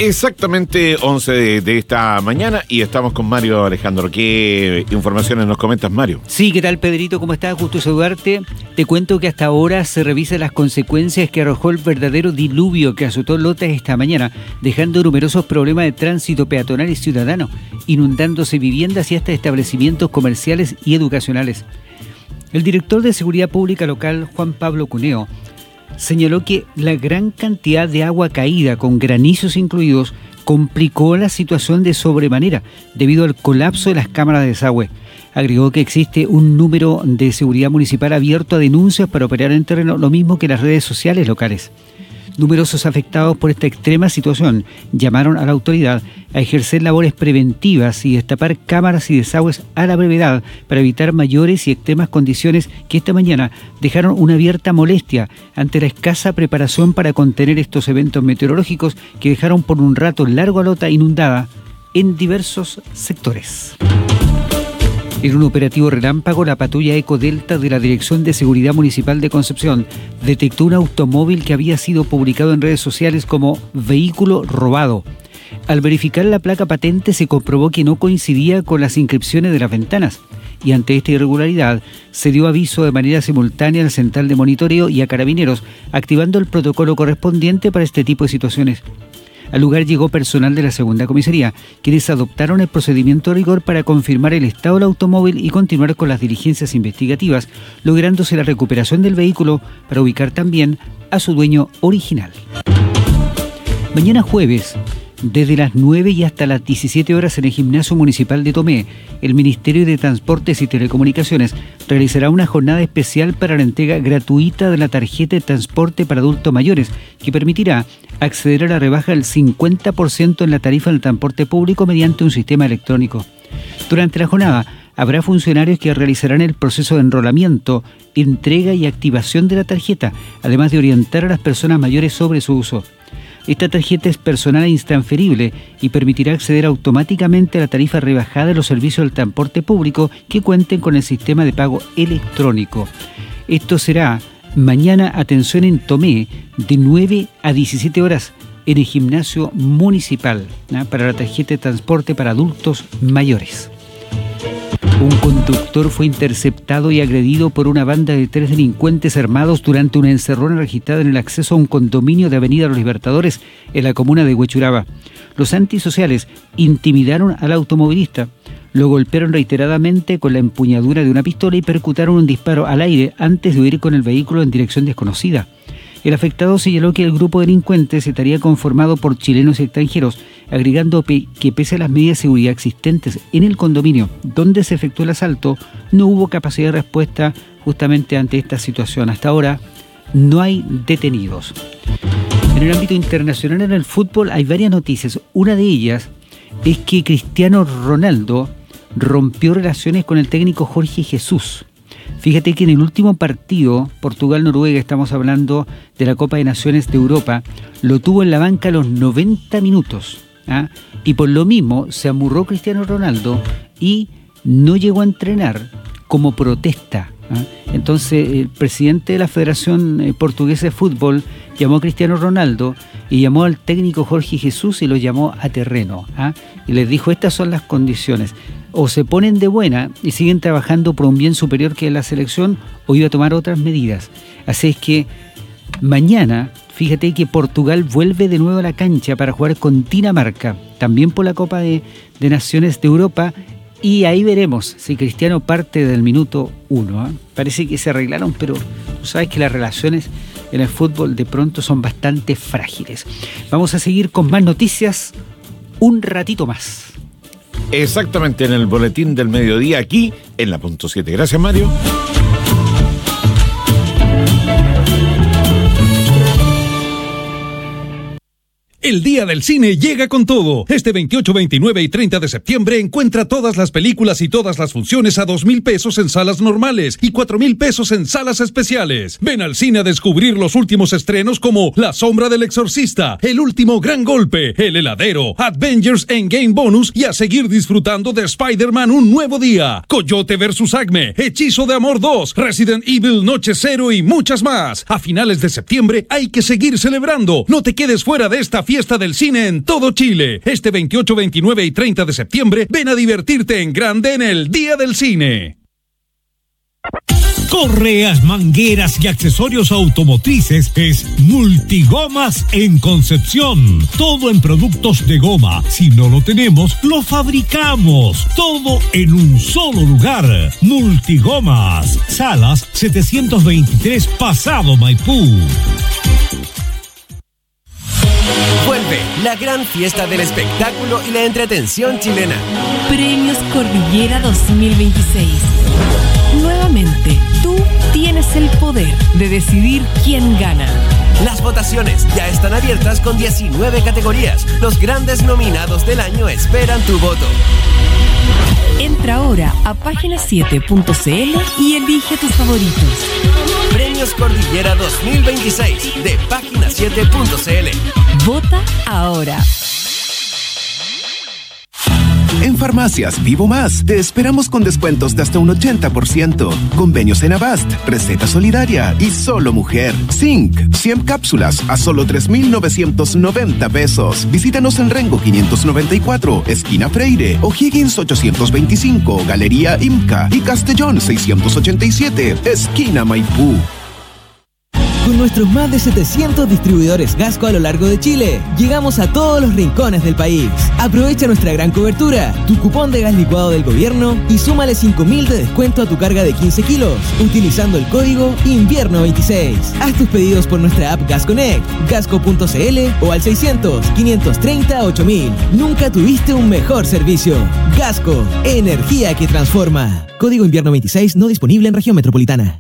Exactamente 11 de esta mañana y estamos con Mario Alejandro. ¿Qué informaciones nos comentas, Mario? Sí, ¿qué tal, Pedrito? ¿Cómo estás? Gusto saludarte. Te cuento que hasta ahora se revisan las consecuencias que arrojó el verdadero diluvio que azotó Lota esta mañana, dejando numerosos problemas de tránsito peatonal y ciudadano, inundándose viviendas y hasta establecimientos comerciales y educacionales. El director de Seguridad Pública Local, Juan Pablo Cuneo, señaló que la gran cantidad de agua caída, con granizos incluidos, complicó la situación de sobremanera debido al colapso de las cámaras de desagüe. Agregó que existe un número de seguridad municipal abierto a denuncias para operar en terreno, lo mismo que las redes sociales locales. Numerosos afectados por esta extrema situación llamaron a la autoridad a ejercer labores preventivas y destapar cámaras y desagües a la brevedad para evitar mayores y extremas condiciones que esta mañana dejaron una abierta molestia ante la escasa preparación para contener estos eventos meteorológicos que dejaron por un rato largo a Lota inundada en diversos sectores. En un operativo relámpago, la patrulla Ecodelta de la Dirección de Seguridad Municipal de Concepción detectó un automóvil que había sido publicado en redes sociales como vehículo robado. Al verificar la placa patente se comprobó que no coincidía con las inscripciones de las ventanas y ante esta irregularidad se dio aviso de manera simultánea al central de monitoreo y a Carabineros, activando el protocolo correspondiente para este tipo de situaciones. Al lugar llegó personal de la segunda comisaría, quienes adoptaron el procedimiento de rigor para confirmar el estado del automóvil y continuar con las diligencias investigativas, lográndose la recuperación del vehículo para ubicar también a su dueño original. Mañana jueves, desde las 9 y hasta las 17 horas en el Gimnasio Municipal de Tomé, el Ministerio de Transportes y Telecomunicaciones realizará una jornada especial para la entrega gratuita de la tarjeta de transporte para adultos mayores, que permitirá acceder a la rebaja del 50% en la tarifa del transporte público mediante un sistema electrónico. Durante la jornada habrá funcionarios que realizarán el proceso de enrolamiento, entrega y activación de la tarjeta, además de orientar a las personas mayores sobre su uso. Esta tarjeta es personal e intransferible y permitirá acceder automáticamente a la tarifa rebajada de los servicios del transporte público que cuenten con el sistema de pago electrónico. Esto será mañana, atención, en Tomé, de 9 a 17 horas en el Gimnasio Municipal, para la tarjeta de transporte para adultos mayores. Un conductor fue interceptado y agredido por una banda de 3 delincuentes armados durante una encerrona registrada en el acceso a un condominio de Avenida Los Libertadores en la comuna de Huechuraba. Los antisociales intimidaron al automovilista, lo golpearon reiteradamente con la empuñadura de una pistola y percutaron un disparo al aire antes de huir con el vehículo en dirección desconocida. El afectado señaló que el grupo de delincuentes estaría conformado por chilenos y extranjeros, agregando que pese a las medidas de seguridad existentes en el condominio donde se efectuó el asalto, no hubo capacidad de respuesta justamente ante esta situación. Hasta ahora no hay detenidos. En el ámbito internacional, en el fútbol, hay varias noticias. Una de ellas es que Cristiano Ronaldo rompió relaciones con el técnico Jorge Jesús. Fíjate que en el último partido, Portugal-Noruega, estamos hablando de la Copa de Naciones de Europa, lo tuvo en la banca a los 90 minutos. Y por lo mismo se amurró Cristiano Ronaldo y no llegó a entrenar como protesta. Entonces el presidente de la Federación Portuguesa de Fútbol llamó a Cristiano Ronaldo y llamó al técnico Jorge Jesús y lo llamó a terreno. Y les dijo, estas son las condiciones: o se ponen de buena y siguen trabajando por un bien superior que es la selección, o iba a tomar otras medidas. Así es que mañana, fíjate que Portugal vuelve de nuevo a la cancha para jugar con Dinamarca, también por la Copa de Naciones de Europa, y ahí veremos si Cristiano parte del minuto 1. Parece que se arreglaron, pero tú sabes que las relaciones en el fútbol de pronto son bastante frágiles. Vamos a seguir con más noticias un ratito más. Exactamente, en el boletín del mediodía, aquí en la punto 7. Gracias, Mario. El Día del Cine llega con todo. Este 28, 29 y 30 de septiembre encuentra todas las películas y todas las funciones a 2,000 pesos en salas normales y 4,000 pesos en salas especiales. Ven al cine a descubrir los últimos estrenos como La Sombra del Exorcista, El Último Gran Golpe, El Heladero, Avengers Endgame Bonus y a seguir disfrutando de Spider-Man Un Nuevo Día, Coyote vs. Acme, Hechizo de Amor 2, Resident Evil Noche Cero y muchas más. A finales de septiembre hay que seguir celebrando. No te quedes fuera de esta fiesta fiesta del cine en todo Chile. Este 28, 29 y 30 de septiembre, ven a divertirte en grande en el Día del Cine. Correas, mangueras y accesorios automotrices es Multigomas en Concepción. Todo en productos de goma. Si no lo tenemos, lo fabricamos. Todo en un solo lugar. Multigomas. Salas 723 Pasado Maipú. Vuelve la gran fiesta del espectáculo y la entretención chilena. Premios Cordillera 2026. Nuevamente, tú tienes el poder de decidir quién gana. Las votaciones ya están abiertas con 19 categorías. Los grandes nominados del año esperan tu voto. Entra ahora a página7.cl y elige tus favoritos. Premios Cordillera 2026 de página7.cl. Vota ahora. En Farmacias Vivo Más, te esperamos con descuentos de hasta un 80%. Convenios en Avast, Receta Solidaria y Solo Mujer. Zinc, 100 cápsulas a solo 3,990 pesos. Visítanos en Rengo 594, esquina Freire, O'Higgins 825, Galería Imca y Castellón 687, esquina Maipú. Con nuestros más de 700 distribuidores Gasco a lo largo de Chile, llegamos a todos los rincones del país. Aprovecha nuestra gran cobertura, tu cupón de gas licuado del gobierno y súmale 5.000 de descuento a tu carga de 15 kilos, utilizando el código INVIERNO26. Haz tus pedidos por nuestra app Gas Connect, gasco.cl o al 600-530-8000. Nunca tuviste un mejor servicio. Gasco, energía que transforma. Código INVIERNO26 no disponible en región metropolitana.